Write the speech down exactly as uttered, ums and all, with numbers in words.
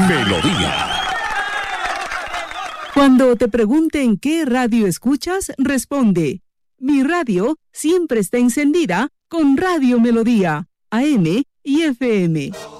Melodía. Cuando te pregunten qué radio escuchas, responde: mi radio siempre está encendida con Radio Melodía, A M y F M.